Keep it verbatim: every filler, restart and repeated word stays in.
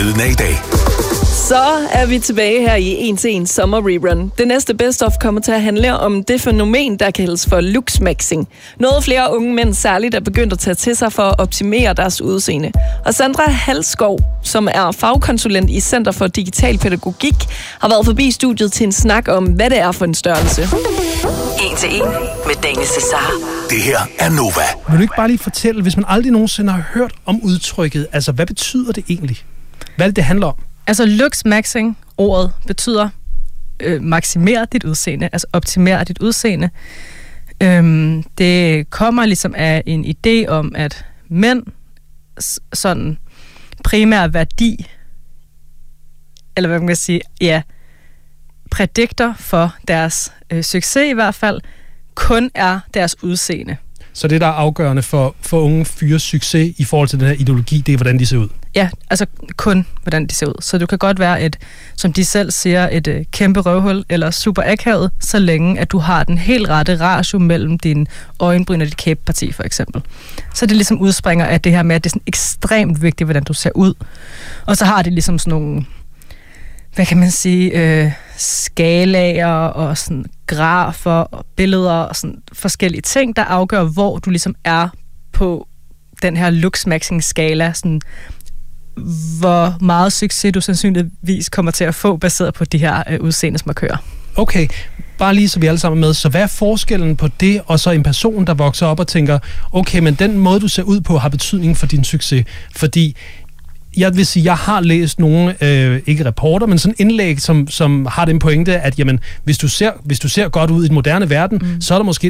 Lyden af i dag. Så er vi tilbage her i en til en sommer rerun. Det næste best of kommer til at handle om det fænomen, der kaldes for looksmaxing. Noget flere unge mænd særligt er begyndt at tage til sig for at optimere deres udseende. Og Sandra Halskov, som er fagkonsulent i Center for Digital Pædagogik, har været forbi studiet til en snak om, hvad det er for en størrelse. En til en med Daniel Cesar. Det her er Nova. Vil du ikke bare lige fortælle, hvis man aldrig nogensinde har hørt om udtrykket, altså hvad betyder det egentlig? Hvad er det, det handler om? Altså looksmaxing, ordet betyder øh, maksimere dit udseende, altså optimere dit udseende. Øhm, det kommer ligesom af en idé om, at mænd sådan primær værdi, eller hvad man kan sige, ja, prædikter for deres øh, succes i hvert fald, kun er deres udseende. Så det, der er afgørende for, for unge fyres succes i forhold til den her ideologi, det er, hvordan de ser ud? Ja, altså kun, hvordan de ser ud. Så du kan godt være et, som de selv siger, et øh, kæmpe røvhul eller super akavet, så længe at du har den helt rette ratio mellem dine øjenbryn og dit kæbeparti, for eksempel. Så det ligesom udspringer af det her med, at det er sådan ekstremt vigtigt, hvordan du ser ud. Og så har det ligesom sådan nogle, hvad kan man sige, øh, skalaer og sådan grafer og billeder og sådan forskellige ting, der afgør, hvor du ligesom er på den her looksmaxing-skala, sådan hvor meget succes du sandsynligvis kommer til at få, baseret på de her øh, udseendesmarkører. Okay, bare lige så vi alle sammen med. Så hvad er forskellen på det, og så en person, der vokser op og tænker, okay, men den måde, du ser ud på, har betydning for din succes? Fordi jeg vil sige, jeg har læst nogle, øh, ikke reporter, men sådan indlæg, som, som har den pointe, at jamen, hvis, du ser, hvis du ser godt ud i den moderne verden, mm. så er der måske